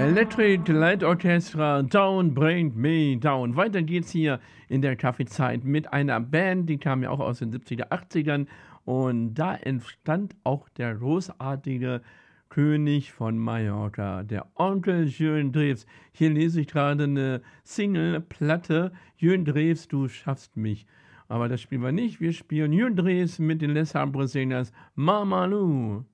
Electric Light Orchestra, Down Bring Me Down. Weiter geht's hier in der Kaffeezeit mit einer Band, die kam ja auch aus den 70er, 80ern und da entstand auch der großartige König von Mallorca, der Onkel Jürgen Drews. Hier lese ich gerade eine Single-Platte, Jürgen Drews, du schaffst mich. Aber das spielen wir nicht, wir spielen Jürgen Drews mit den Les Arbres Singers, Mama Lou.